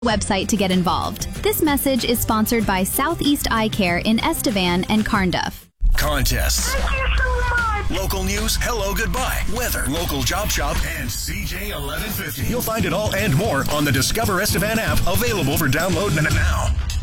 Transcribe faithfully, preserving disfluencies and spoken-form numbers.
website to get involved. This message is sponsored by Southeast Eye Care in Estevan and Carnduff. Contests. Thank you so much. Local news, hello, goodbye. Weather, local job shop, and C J eleven fifty. You'll find it all and more on the Discover Estevan app, available for download now.